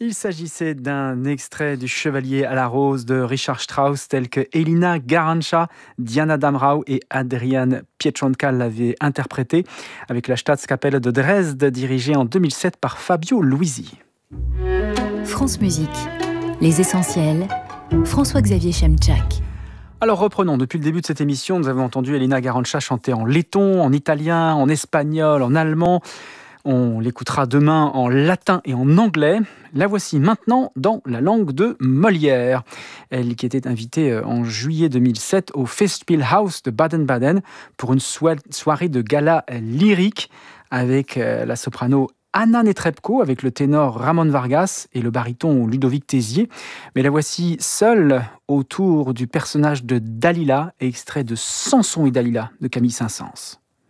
Il s'agissait d'un extrait du Chevalier à la rose de Richard Strauss, tel que Elina Garanca, Diana Damrau et Adrian Pietronka l'avaient interprété, avec la Staatskapelle de Dresde, dirigée en 2007 par Fabio Luisi. France Musique, les essentiels, François-Xavier Chemchak. Alors reprenons, depuis le début de cette émission, nous avons entendu Elina Garanca chanter en letton, en italien, en espagnol, en allemand. On l'écoutera demain en latin et en anglais. La voici maintenant dans la langue de Molière. Elle qui était invitée en juillet 2007 au Festspielhaus de Baden-Baden pour une soirée de gala lyrique avec la soprano Anna Netrebko, avec le ténor Ramon Vargas et le baryton Ludovic Tézier. Mais la voici seule autour du personnage de Dalila, extrait de Samson et Dalila de Camille Saint-Saëns.